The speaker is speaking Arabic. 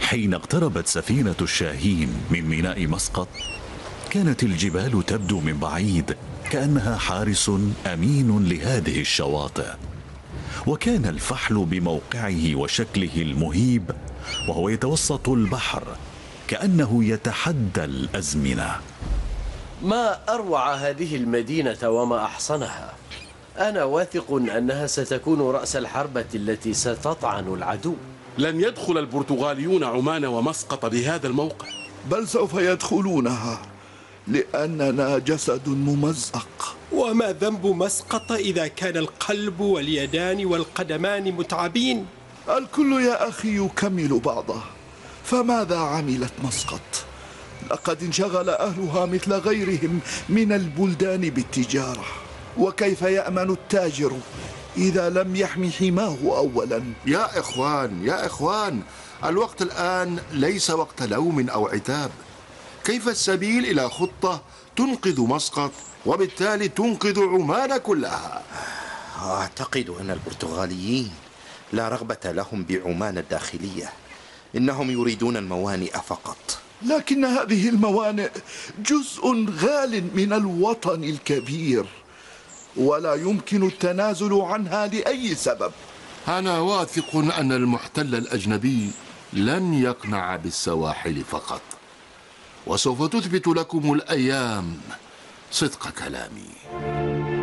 حين اقتربت سفينة الشاهين من ميناء مسقط، كانت الجبال تبدو من بعيد كأنها حارس أمين لهذه الشواطئ. وكان الفحل بموقعه وشكله المهيب وهو يتوسط البحر كأنه يتحدى الأزمنة. ما أروع هذه المدينة وما أحصنها. أنا واثق أنها ستكون رأس الحربة التي ستطعن العدو. لن يدخل البرتغاليون عمان ومسقط بهذا الموقع، بل سوف يدخلونها لأننا جسد ممزق. وما ذنب مسقط إذا كان القلب واليدان والقدمان متعبين؟ الكل يا أخي يكمل بعضه. فماذا عملت مسقط؟ لقد انشغل أهلها مثل غيرهم من البلدان بالتجارة. وكيف يأمن التاجر إذا لم يحمي حماه أولا؟ يا إخوان، الوقت الآن ليس وقت لوم أو عتاب. كيف السبيل إلى خطة تنقذ مسقط وبالتالي تنقذ عمان كلها؟ أعتقد أن البرتغاليين لا رغبة لهم بعمان الداخلية، إنهم يريدون الموانئ فقط. لكن هذه الموانئ جزء غال من الوطن الكبير، ولا يمكن التنازل عنها لأي سبب. أنا واثق أن المحتل الأجنبي لن يقنع بالسواحل فقط، وسوف تثبت لكم الأيام صدق كلامي.